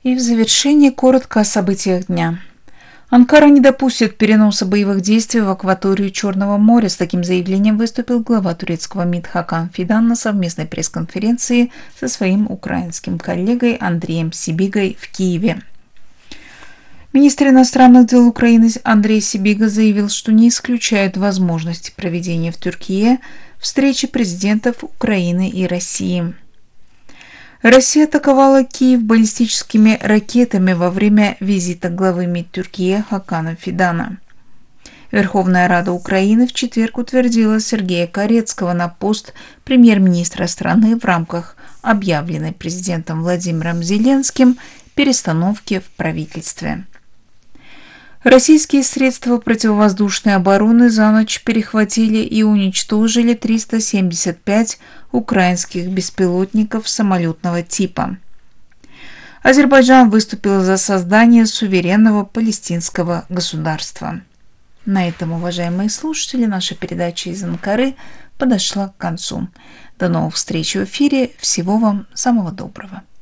И в завершение коротко о событиях дня. Анкара не допустит переноса боевых действий в акваторию Черного моря. С таким заявлением выступил глава турецкого МИД Хакан Фидан на совместной пресс-конференции со своим украинским коллегой Андреем Сибигой в Киеве. Министр иностранных дел Украины Андрей Сибига заявил, что не исключает возможности проведения в Тюркии встречи президентов Украины и России. Россия атаковала Киев баллистическими ракетами во время визита главы МИД Тюркии Хакана Фидана. Верховная Рада Украины в четверг утвердила Сергея Карецкого на пост премьер-министра страны в рамках объявленной президентом Владимиром Зеленским перестановки в правительстве. Российские средства противовоздушной обороны за ночь перехватили и уничтожили 375 украинских беспилотников самолетного типа. Азербайджан выступил за создание суверенного палестинского государства. На этом, уважаемые слушатели, наша передача из Анкары подошла к концу. До новых встреч в эфире. Всего вам самого доброго.